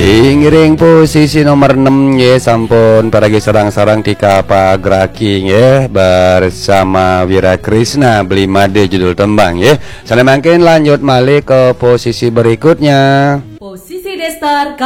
Ngiring posisi nomor 6 ya, sampun paragi sarang-sarang tika pagraking ya bersama Wira Krisna Belimade judul tembang ya. Sana makin lanjut malih ke posisi berikutnya. Posisi Destar